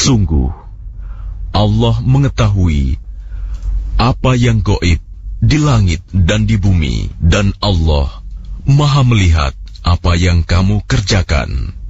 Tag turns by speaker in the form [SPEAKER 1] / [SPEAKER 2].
[SPEAKER 1] Sungguh, Allah mengetahui apa yang gaib di langit dan di bumi, dan Allah Maha melihat apa yang kamu kerjakan.